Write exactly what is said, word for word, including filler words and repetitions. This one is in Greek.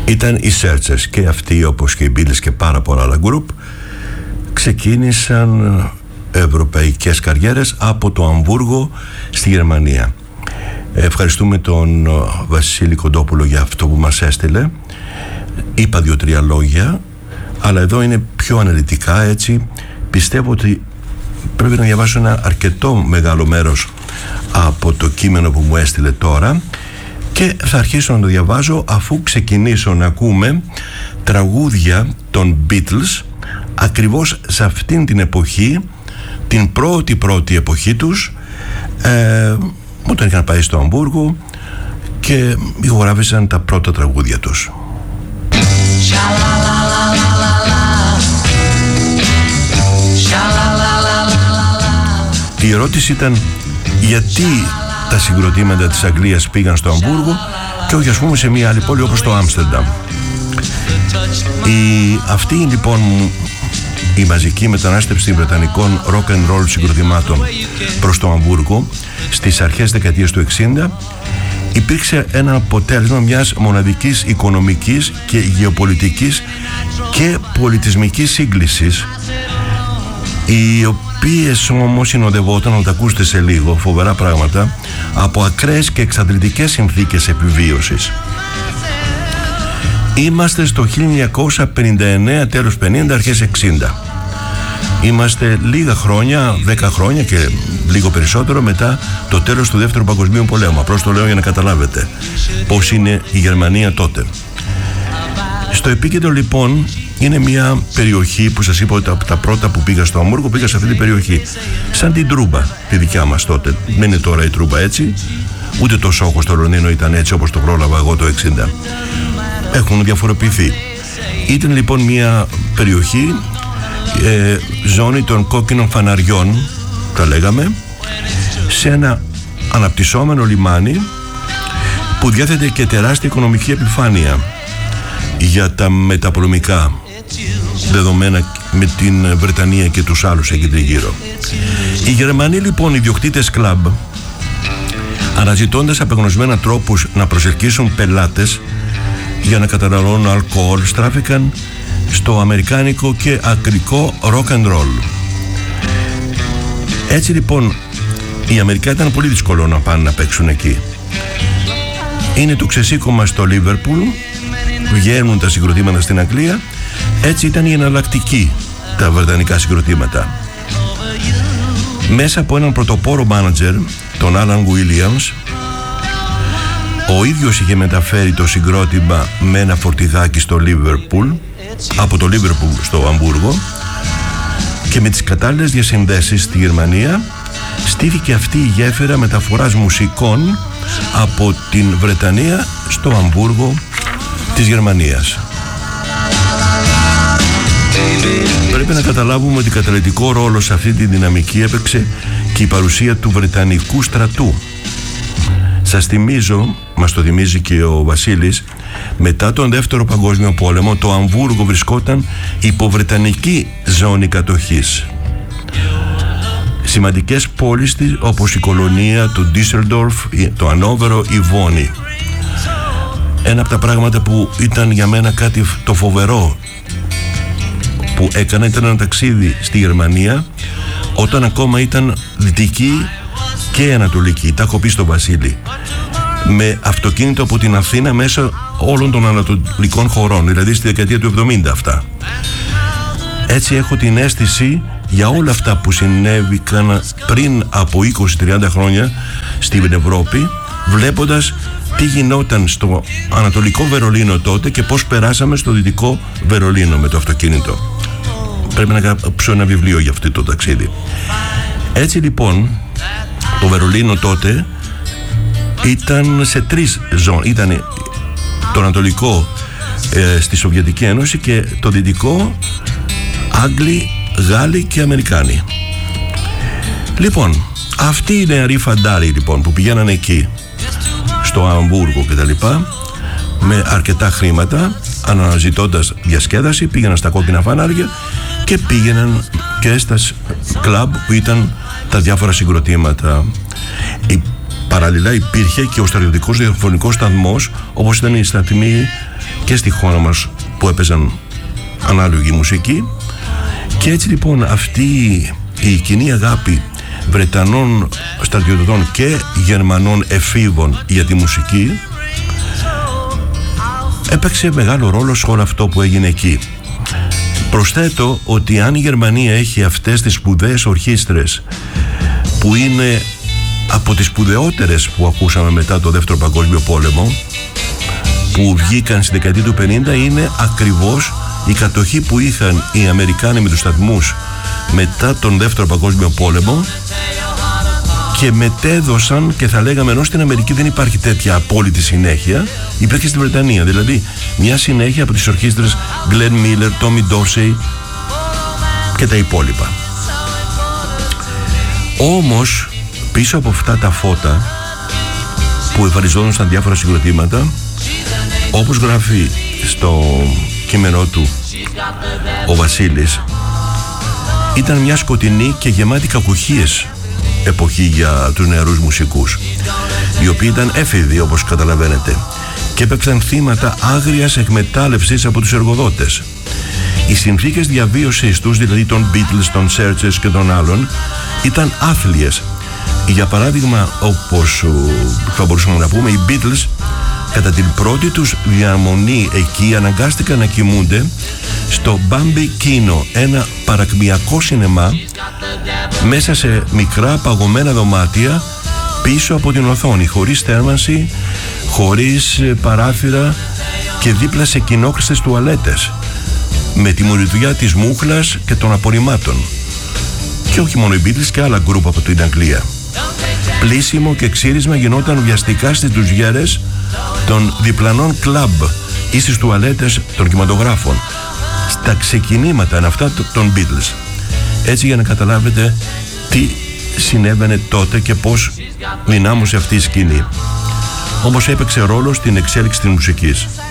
ήταν οι Searchers, και αυτοί, όπως και οι Beatles και πάρα πολλά άλλα group, ξεκίνησαν ευρωπαϊκές καριέρες από το Αμβούργο στη Γερμανία. Ευχαριστούμε τον Βασίλη Κοντόπουλο για αυτό που μας έστειλε. Είπα δύο-τρία λόγια, αλλά εδώ είναι πιο αναλυτικά, έτσι. Πιστεύω ότι πρέπει να διαβάσω ένα αρκετό μεγάλο μέρος από το κείμενο που μου έστειλε τώρα, και θα αρχίσω να το διαβάζω αφού ξεκινήσω να ακούμε τραγούδια των Beatles ακριβώς σε αυτήν την εποχή, την πρώτη πρώτη εποχή τους, ε, όταν είχαν πάει στο Αμβούργο και ηχογράφησαν τα πρώτα τραγούδια τους. Η ερώτηση ήταν γιατί τα συγκροτήματα της Αγγλίας πήγαν στο Αμβούργο και όχι, ας πούμε, σε μια άλλη πόλη όπως το Άμστερνταμ. Η, αυτή λοιπόν η μαζική μετανάστευση βρετανικών rock and roll συγκροτημάτων προς το Αμβούργο στις αρχές δεκαετίας του εξήντα υπήρξε ένα αποτέλεσμα μιας μοναδικής οικονομικής και γεωπολιτικής και πολιτισμικής σύγκλησης, οι οποίες όμως συνοδευόταν, να τα ακούσετε σε λίγο, φοβερά πράγματα, από ακραίες και εξαντλητικές συνθήκες επιβίωσης. Είμαστε στο χίλια εννιακόσια πενήντα εννέα, τέλος πενήντα, αρχές εξήντα. Είμαστε λίγα χρόνια, δέκα χρόνια και λίγο περισσότερο μετά το τέλος του Δεύτερου Παγκοσμίου Πολέμου. Απλώς το λέω για να καταλάβετε πώς είναι η Γερμανία τότε. Στο επίκεντρο λοιπόν είναι μια περιοχή που σας είπα ότι από τα πρώτα που πήγα στο Αμβούργο πήγα σε αυτή την περιοχή, σαν την Τρούμπα τη δικιά μας τότε. Δεν είναι τώρα η Τρούμπα έτσι, ούτε το Σόχο στο Λονδίνο ήταν έτσι όπως το πρόλαβα εγώ το εξήντα. Έχουν διαφοροποιηθεί. Ήταν λοιπόν μια περιοχή, ε, ζώνη των κόκκινων φαναριών, τα λέγαμε, σε ένα αναπτυσσόμενο λιμάνι που διάθετε και τεράστια οικονομική επιφάνεια για τα μεταπολεμικά δεδομένα με την Βρετανία και τους άλλους εκεί τριγύρω. Οι Γερμανοί λοιπόν ιδιοκτήτες κλαμπ, αναζητώντας απεγνωσμένα τρόπους να προσελκύσουν πελάτες για να καταναλώνουν αλκοόλ, στράφηκαν στο αμερικάνικο και αγγλικό rock and roll. Έτσι λοιπόν οι Αμερικάνοι ήταν πολύ δύσκολο να πάνε να παίξουν εκεί. Είναι το ξεσήκωμα στο Λίβερπουλ, βγαίνουν τα συγκροτήματα στην Αγγλία. Έτσι ήταν η εναλλακτική τα βρετανικά συγκροτήματα. Μέσα από έναν πρωτοπόρο μάνατζερ, τον Άλαν Γουίλιαμς, ο ίδιος είχε μεταφέρει το συγκρότημα με ένα φορτηγάκι στο Λίβερπουλ, από το Λίβερπουλ στο Αμβούργο, και με τις κατάλληλες διασυνδέσεις στη Γερμανία στήθηκε αυτή η γέφυρα μεταφοράς μουσικών από την Βρετανία στο Αμβούργο της Γερμανίας. Πρέπει να καταλάβουμε ότι καταλυτικό ρόλο σε αυτή τη δυναμική έπαιξε και η παρουσία του Βρετανικού στρατού. Σας θυμίζω, μας το θυμίζει και ο Βασίλης, μετά τον Δεύτερο Παγκόσμιο Πόλεμο το Αμβούργο βρισκόταν υπό βρετανική ζώνη κατοχής. Σημαντικές πόλεις της όπως η Κολονία, το Ντίσελντορφ, το Ανόβερο, η Βόνη. Ένα από τα πράγματα που ήταν για μένα κάτι το φοβερό που έκανα ήταν ένα ταξίδι στη Γερμανία όταν ακόμα ήταν δυτική και ανατολική. Τα έχω πει στο Βασίλη. Με αυτοκίνητο από την Αθήνα μέσα όλων των ανατολικών χωρών, δηλαδή στη δεκαετία του εβδομήντα αυτά. Έτσι έχω την αίσθηση για όλα αυτά που συνέβηκαν πριν από είκοσι με τριάντα χρόνια στην Ευρώπη, βλέποντας τι γινόταν στο ανατολικό Βερολίνο τότε και πώς περάσαμε στο δυτικό Βερολίνο με το αυτοκίνητο. Πρέπει να γράψω ένα βιβλίο για αυτό το ταξίδι. Έτσι λοιπόν το Βερολίνο τότε ήταν σε τρεις ζώνες. Ήταν το ανατολικό ε, στη Σοβιετική Ένωση και το δυτικό Άγγλοι, Γάλλοι και Αμερικάνοι. Λοιπόν, αυτοί οι νεαροί φαντάροι λοιπόν που πηγαίνανε εκεί στο Αμβούργο και τα λοιπά με αρκετά χρήματα, αναζητώντας διασκέδαση, πήγαιναν στα κόκκινα φανάρια και πήγαιναν και στα κλαμπ που ήταν τα διάφορα συγκροτήματα. Παραλληλά υπήρχε και ο στρατιωτικός ραδιοφωνικός σταθμός, όπως ήταν οι σταθμοί και στη χώρα μας που έπαιζαν ανάλογη μουσική. Και έτσι λοιπόν αυτή η κοινή αγάπη Βρετανών στρατιωτών και Γερμανών εφήβων για τη μουσική έπαιξε μεγάλο ρόλο σε όλο αυτό που έγινε εκεί. Προσθέτω ότι αν η Γερμανία έχει αυτές τις σπουδαίες ορχήστρες που είναι από τις σπουδαιότερες που ακούσαμε μετά το Δεύτερο Παγκόσμιο Πόλεμο, που βγήκαν στη δεκαετία του πενήντα, είναι ακριβώς η κατοχή που είχαν οι Αμερικάνοι με τους σταθμούς μετά τον Δεύτερο Παγκόσμιο Πόλεμο και μετέδωσαν, και θα λέγαμε, ενώ στην Αμερική δεν υπάρχει τέτοια απόλυτη συνέχεια, υπήρχε στη Βρετανία, δηλαδή μια συνέχεια από τις ορχήστρες Glenn Miller, Tommy Dorsey και τα υπόλοιπα. Όμως πίσω από αυτά τα φώτα που εμφανιζόταν στα διάφορα συγκροτήματα, όπως γράφει στο κείμενό του ο Βασίλης, ήταν μια σκοτεινή και γεμάτη κακουχίες εποχή για τους νεαρούς μουσικούς, οι οποίοι ήταν έφηβοι, όπως καταλαβαίνετε, και έπαιξαν θύματα άγριας εκμετάλλευσης από τους εργοδότες. Οι συνθήκες διαβίωσης τους, δηλαδή των Beatles, των Searchers και των άλλων, ήταν άθλιες. Για παράδειγμα, όπως θα μπορούσαμε να πούμε, οι Beatles κατά την πρώτη τους διαμονή εκεί αναγκάστηκαν να κοιμούνται στο Bambi Kino, ένα παρακμιακό σινεμά μέσα σε μικρά παγωμένα δωμάτια πίσω από την οθόνη, χωρίς θέρμανση, χωρίς παράθυρα και δίπλα σε κοινόχρηστες τουαλέτες, με τη μυρωδιά της μούχλας και των απορριμμάτων. Και όχι μόνο οι Beatles, και άλλα γκρουπ από την Αγγλία. Πλήσιμο και ξύρισμα γινόταν βιαστικά στις ντουζιέρες των διπλανών κλαμπ ή στις τουαλέτες των κινηματογράφων. Στα ξεκινήματα είναι αυτά των Beatles. Έτσι, για να καταλάβετε τι συνέβαινε τότε και πώς δυνάμωσε αυτή η σκηνή. Όμως έπαιξε ρόλο στην εξέλιξη της μουσικής.